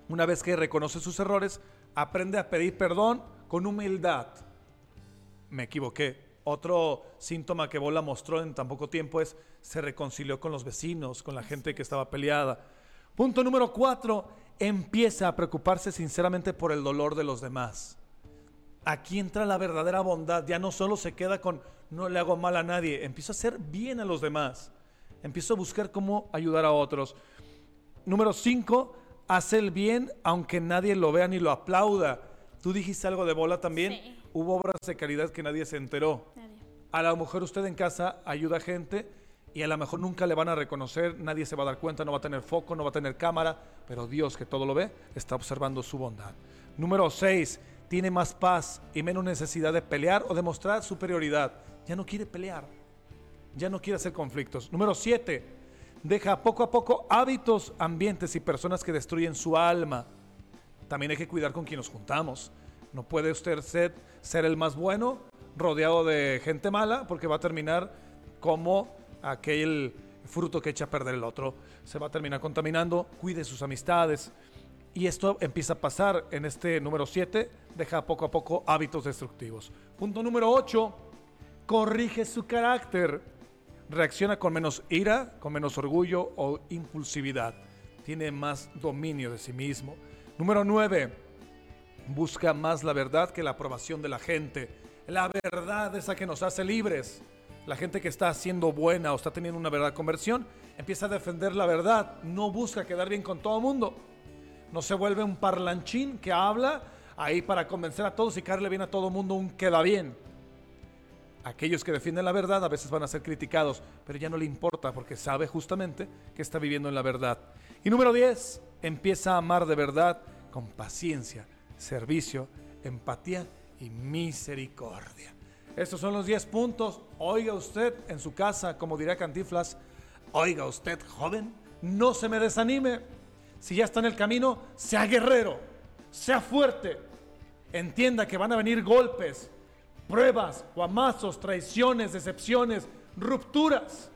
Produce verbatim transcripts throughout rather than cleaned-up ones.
Una vez que reconoce sus errores, aprende a pedir perdón con humildad. Me equivoqué. Otro síntoma que Bola mostró en tan poco tiempo es se reconcilió con los vecinos, con la gente que estaba peleada. Punto número cuatro, empieza a preocuparse sinceramente por el dolor de los demás. Aquí entra la verdadera bondad. Ya no solo se queda con no le hago mal a nadie, empieza a hacer bien a los demás. Empieza a buscar cómo ayudar a otros. Número cinco, hace el bien aunque nadie lo vea ni lo aplauda. Tú dijiste algo de Bola también. Sí. Hubo obras de caridad que nadie se enteró. Nadie. A lo mejor usted en casa ayuda a gente y a lo mejor nunca le van a reconocer, nadie se va a dar cuenta, no va a tener foco, no va a tener cámara, pero Dios, que todo lo ve, está observando su bondad. Número seis, tiene más paz y menos necesidad de pelear o demostrar superioridad. Ya no quiere pelear, ya no quiere hacer conflictos. Número siete, deja poco a poco hábitos, ambientes y personas que destruyen su alma. También hay que cuidar con quien nos juntamos. No puede usted ser, ser el más bueno rodeado de gente mala, porque va a terminar como aquel fruto que echa a perder el otro. Se va a terminar contaminando. Cuide sus amistades. Y esto empieza a pasar en este número siete. Deja poco a poco hábitos destructivos. Punto número ocho. Corrige su carácter. Reacciona con menos ira, con menos orgullo o impulsividad. Tiene más dominio de sí mismo. Número nueve. Busca más la verdad que la aprobación de la gente. La verdad es la que nos hace libres. La gente que está siendo buena o está teniendo una verdad conversión, empieza a defender la verdad. No busca quedar bien con todo el mundo. No se vuelve un parlanchín que habla ahí para convencer a todos y caerle bien a todo el mundo, un queda bien. Aquellos que defienden la verdad a veces van a ser criticados, pero ya no le importa porque sabe justamente que está viviendo en la verdad. Y número diez, empieza a amar de verdad con paciencia, servicio, empatía y misericordia. Estos son los diez puntos. Oiga usted en su casa, como dirá Cantinflas, oiga usted, joven, no se me desanime. Si ya está en el camino, sea guerrero, sea fuerte. Entienda que van a venir golpes, pruebas, guamazos, traiciones, decepciones, rupturas.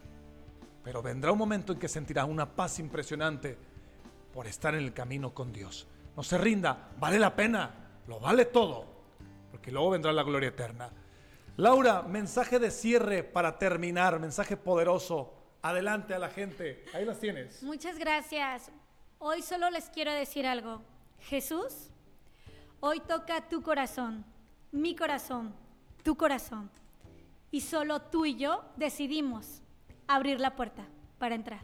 Pero vendrá un momento en que sentirá una paz impresionante por estar en el camino con Dios. No se rinda, vale la pena, lo vale todo, porque luego vendrá la gloria eterna. Laura, mensaje de cierre para terminar, mensaje poderoso. Adelante a la gente, ahí las tienes. Muchas gracias. Hoy solo les quiero decir algo. Jesús, hoy toca tu corazón, mi corazón, tu corazón. Y solo tú y yo decidimos abrir la puerta para entrar.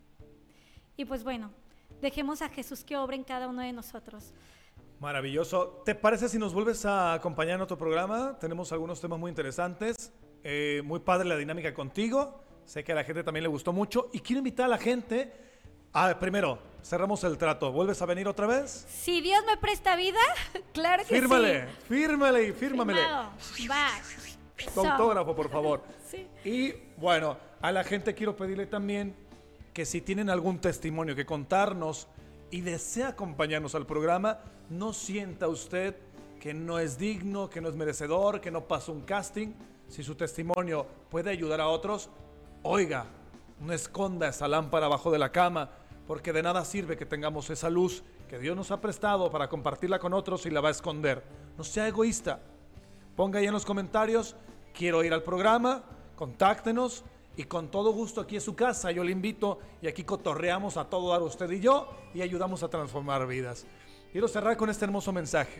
Y pues bueno, dejemos a Jesús que obre en cada uno de nosotros. Maravilloso. ¿Te parece si nos vuelves a acompañar en otro programa? Tenemos algunos temas muy interesantes. Eh, muy padre la dinámica contigo. Sé que a la gente también le gustó mucho. Y quiero invitar a la gente a, primero, cerramos el trato. ¿Vuelves a venir otra vez? Si Dios me presta vida, claro que fírmale, sí. Fírmale y fírmamele. Firmado. Va. Tu autógrafo, por favor. Sí. Y bueno, a la gente quiero pedirle también que si tienen algún testimonio que contarnos y desea acompañarnos al programa, no sienta usted que no es digno, que no es merecedor, que no pasó un casting. Si su testimonio puede ayudar a otros, oiga, no esconda esa lámpara abajo de la cama, porque de nada sirve que tengamos esa luz que Dios nos ha prestado para compartirla con otros y la va a esconder. No sea egoísta. Ponga ahí en los comentarios, quiero ir al programa, contáctenos y con todo gusto aquí es su casa, yo le invito y aquí cotorreamos a todo dar usted y yo y ayudamos a transformar vidas. Quiero cerrar con este hermoso mensaje.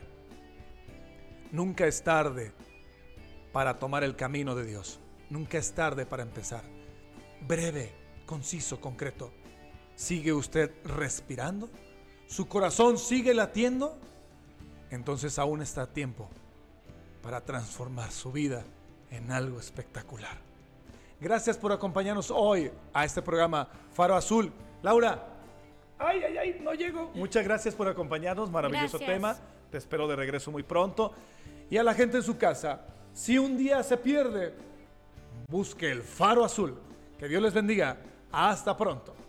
Nunca es tarde para tomar el camino de Dios. Nunca es tarde para empezar. Breve, conciso, concreto. ¿Sigue usted respirando? ¿Su corazón sigue latiendo? Entonces aún está a tiempo para transformar su vida en algo espectacular. Gracias por acompañarnos hoy a este programa Faro Azul. Laura, ay, ay, ay, no llego. Muchas gracias por acompañarnos, maravilloso Gracias. tema. Te espero de regreso muy pronto. Y a la gente en su casa, si un día se pierde, busque el Faro Azul. Que Dios les bendiga. Hasta pronto.